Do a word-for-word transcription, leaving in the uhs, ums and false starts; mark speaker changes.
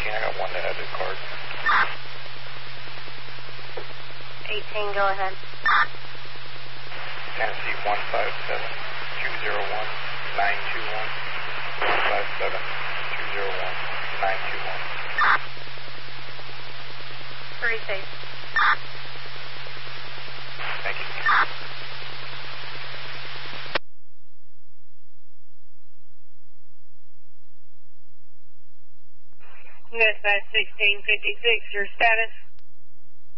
Speaker 1: eighteen, I got one that has a card.
Speaker 2: eighteen, go ahead.
Speaker 1: Tennessee one five seven two zero one nine two one. one five seven two zero one nine two one.
Speaker 2: Three safe.
Speaker 1: Thank you.
Speaker 2: Dispatch sixteen fifty-six, your status?